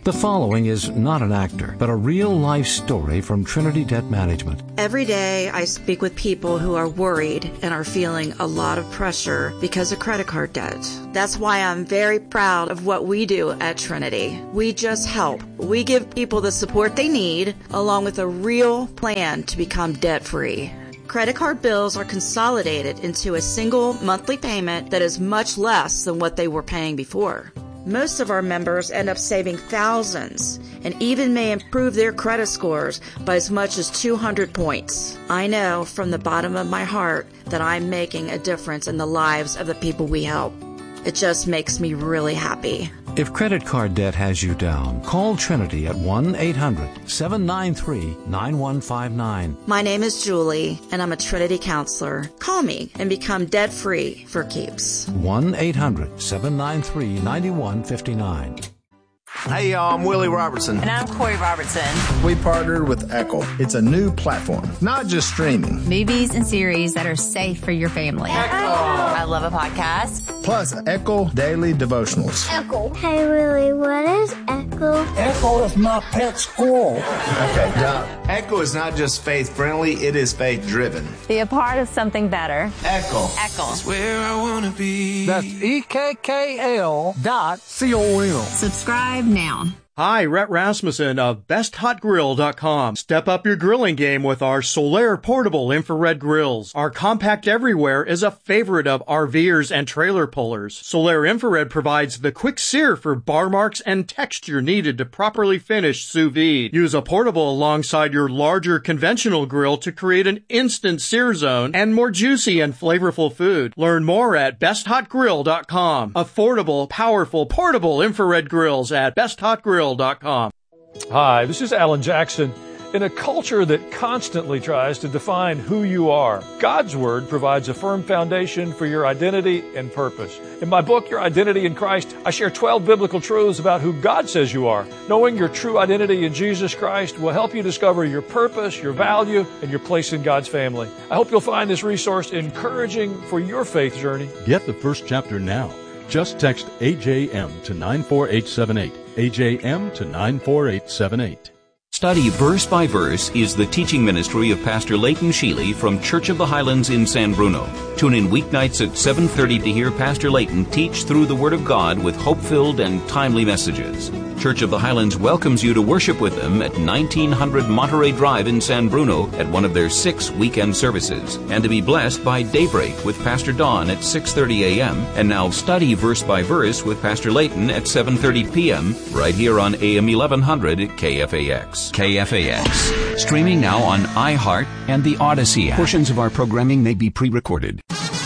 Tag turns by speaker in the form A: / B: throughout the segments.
A: The following is not an actor, but a real-life story from Trinity Debt Management.
B: Every day I speak with people who are worried and are feeling a lot of pressure because of credit card debt. That's why I'm very proud of what we do at Trinity. We just help. We give people the support they need, along with a real plan to become debt-free. Credit card bills are consolidated into a single monthly payment that is much less than what they were paying before. Most of our members end up saving thousands and even may improve their credit scores by as much as 200 points. I know from the bottom of my heart that I'm making a difference in the lives of the people we help. It just makes me really happy.
A: If credit card debt has you down, call Trinity at 1-800-793-9159.
B: My name is Julie, and I'm a Trinity counselor. Call me and become debt-free for keeps.
A: 1-800-793-9159.
C: Hey, y'all, I'm Willie Robertson.
D: And I'm Corey Robertson.
E: We partnered with Echo. It's a new platform, not just streaming.
F: Movies and series that are safe for your family.
D: Echo. I love a podcast.
E: Plus, Echo Daily Devotionals.
G: Echo. Hey, Willie, what is Echo?
H: Echo is my pet squirrel.
E: Okay, Doc.
C: Echo is not just faith-friendly, it is faith-driven.
D: Be a part of something better.
C: Echo.
D: Echo.
I: That's where I want to be.
H: That's EKKL.com.
F: Subscribe now.
J: Hi, Rhett Rasmussen of BestHotGrill.com. Step up your grilling game with our Solaire portable infrared grills. Our compact everywhere is a favorite of RVers and trailer pullers. Solaire infrared provides the quick sear for bar marks and texture needed to properly finish sous vide. Use a portable alongside your larger conventional grill to create an instant sear zone and more juicy and flavorful food. Learn more at BestHotGrill.com. Affordable, powerful, portable infrared grills at BestHotGrill.com.
K: Hi, this is Alan Jackson. In a culture that constantly tries to define who you are, God's Word provides a firm foundation for your identity and purpose. In my book, Your Identity in Christ, I share 12 biblical truths about who God says you are. Knowing your true identity in Jesus Christ will help you discover your purpose, your value, and your place in God's family. I hope you'll find this resource encouraging for your faith journey.
L: Get the first chapter now. Just text AJM to 94878. AJM to 94878.
M: Study Verse by Verse is the teaching ministry of Pastor Leighton Sheely from Church of the Highlands in San Bruno. Tune in weeknights at 7:30 to hear Pastor Leighton teach through the Word of God with hope-filled and timely messages. Church of the Highlands welcomes you to worship with them at 1900 Monterey Drive in San Bruno at one of their 6 weekend services, and to be blessed by Daybreak with Pastor Don at 6:30 a.m. and now Study Verse by Verse with Pastor Leighton at 7:30 p.m. right here on AM 1100 at KFAX. KFAX. Streaming now on iHeart and the Odyssey app. Portions of our programming may be pre-recorded.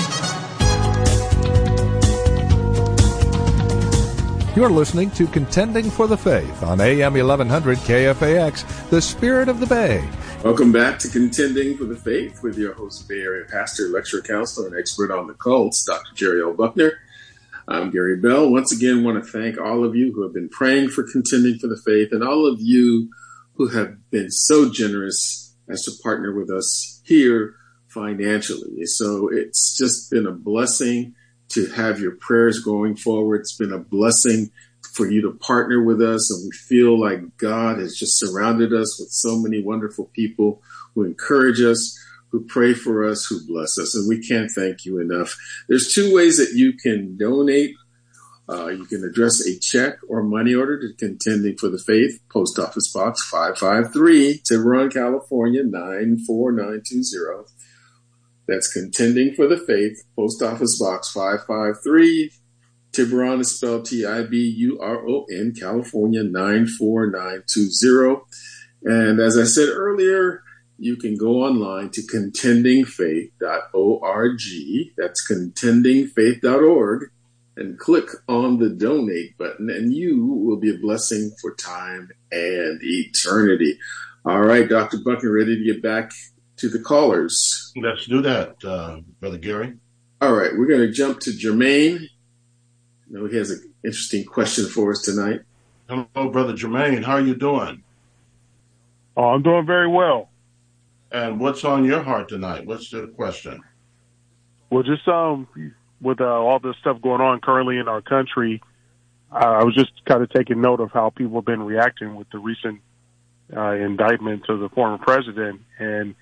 N: You're listening to Contending for the Faith on AM 1100 KFAX, the Spirit of the Bay.
O: Welcome back to Contending for the Faith with your host, Bay Area pastor, lecturer, counselor, and expert on the cults, Dr. Jerry L. Buckner. I'm Gary Bell. Once again, want to thank all of you who have been praying for Contending for the Faith and all of you who have been so generous as to partner with us here financially. So it's just been a blessing to have your prayers going forward. It's been a blessing for you to partner with us. And we feel like God has just surrounded us with so many wonderful people who encourage us, who pray for us, who bless us. And we can't thank you enough. There's 2 ways that you can donate. You can address a check or money order to Contending for the Faith, Post Office Box 553, Tiburon, California, 94920. That's Contending for the Faith, Post Office Box 553, Tiburon is spelled Tiburon, California, 94920. And as I said earlier, you can go online to contendingfaith.org. That's contendingfaith.org. And click on the donate button, and you will be a blessing for time and eternity. All right, Dr. Buckner, ready to get back to the callers?
P: Let's do that, Brother Gary.
O: All right, we're going to jump to Jermaine. I know he has an interesting question for us tonight.
P: Hello, Brother Jermaine. How are you doing?
Q: Oh, I'm doing very well.
P: And what's on your heart tonight? What's the question?
Q: Well, just with all this stuff going on currently in our country, I was just kind of taking note of how people have been reacting with the recent indictment of the former president. And,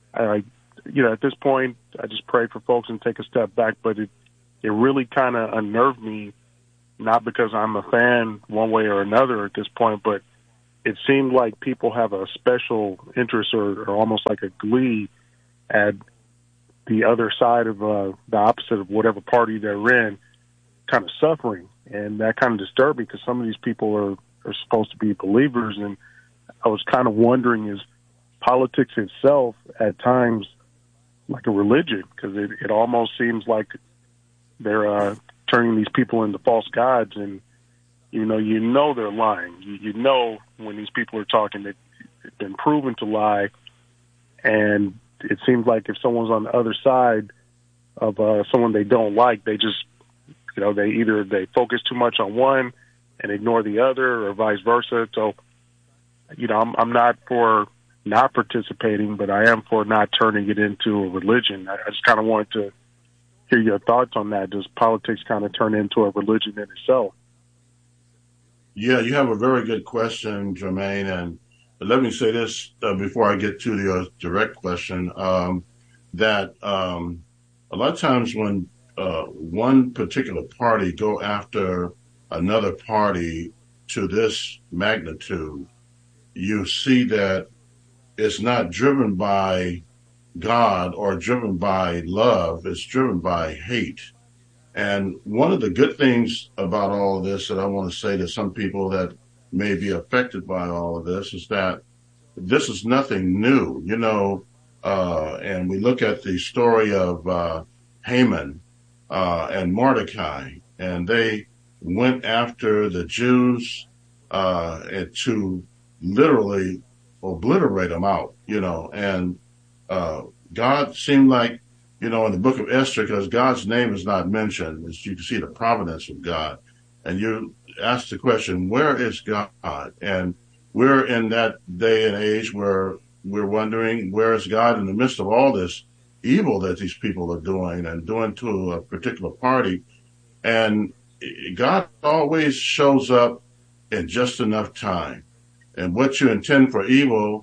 Q: at this point, I just pray for folks and take a step back. But it really kind of unnerved me, not because I'm a fan one way or another at this point, but it seemed like people have a special interest or almost like a glee at the other side of the opposite of whatever party they're in, kind of suffering. And that kind of disturbed me because some of these people are supposed to be believers. And I was kind of wondering, is politics itself at times like a religion? Because it almost seems like they're turning these people into false gods. And, you know they're lying. You know when these people are talking, they've been proven to lie. And it seems like if someone's on the other side of someone they don't like, they just, they focus too much on one and ignore the other, or vice versa. So, I'm not for not participating, but I am for not turning it into a religion. I just kind of wanted to hear your thoughts on that. Does politics kind of turn into a religion in itself?
P: Yeah, you have a very good question, Jermaine. And let me say this before I get to your direct question, that a lot of times when one particular party go after another party to this magnitude, you see that it's not driven by God or driven by love, it's driven by hate. And one of the good things about all of this that I want to say to some people that may be affected by all of this is that this is nothing new, and we look at the story of Haman and Mordecai, and they went after the Jews to literally obliterate them out, and God seemed like, in the book of Esther, because God's name is not mentioned, as you can see the providence of God. And you ask the question, where is God? And we're in that day and age where we're wondering, where is God in the midst of all this evil that these people are doing and doing to a particular party? And God always shows up in just enough time. And what you intend for evil,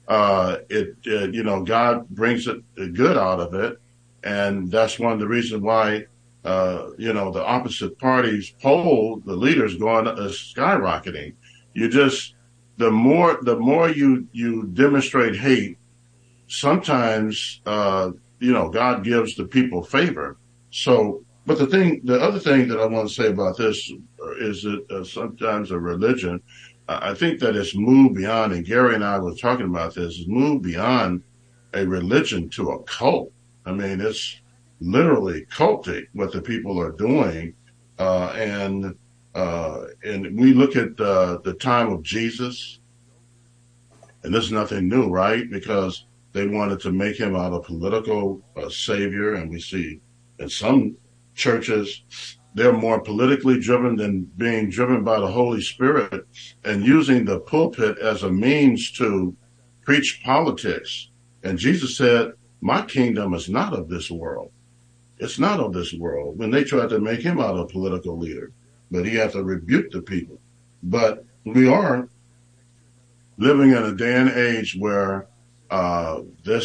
P: God brings it good out of it. And that's one of the reasons why, the opposite parties poll, the leaders going skyrocketing. The more you demonstrate hate, sometimes, God gives the people favor. So, but the other thing that I want to say about this is that sometimes a religion, I think that it's moved beyond, and Gary and I were talking about this, it's moved beyond a religion to a cult. I mean, it's literally cultic what the people are doing. And we look at the time of Jesus, and this is nothing new, right? Because they wanted to make him out a political savior. And we see in some churches, they're more politically driven than being driven by the Holy Spirit, and using the pulpit as a means to preach politics. And Jesus said, my kingdom is not of this world. It's not of this world. When they tried to make him out a political leader, but he had to rebuke the people. But we are living in a day and age where I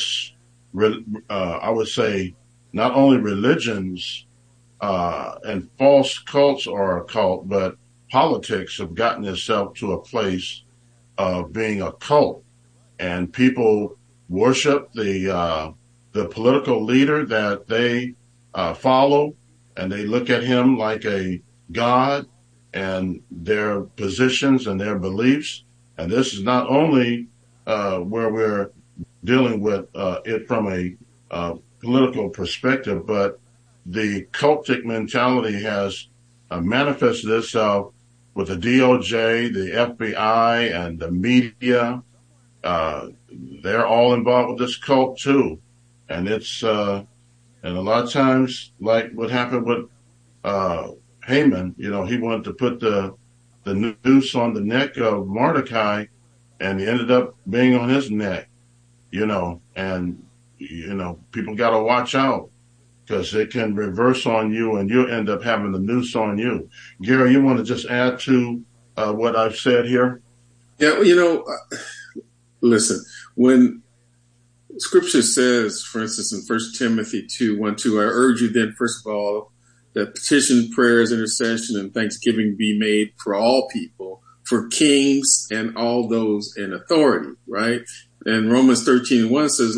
P: would say, not only religions and false cults are a cult, but politics have gotten itself to a place of being a cult, and people worship the political leader that they follow, and they look at him like a god and their positions and their beliefs. And this is not only where we're dealing with it from a political perspective, but the cultic mentality has manifested itself with the DOJ, the FBI, and the media. They're all involved with this cult too. And it's, and a lot of times, like what happened with Haman, he wanted to put the noose on the neck of Mordecai, and he ended up being on his neck, and, people got to watch out, because it can reverse on you and you'll end up having the noose on you. Gary, you want to just add to what I've said here?
O: Yeah, listen, when Scripture says, for instance, in 1 Timothy 2:1-2, I urge you then, first of all, that petition, prayers, intercession, and thanksgiving be made for all people, for kings and all those in authority, right? And Romans 13:1 says,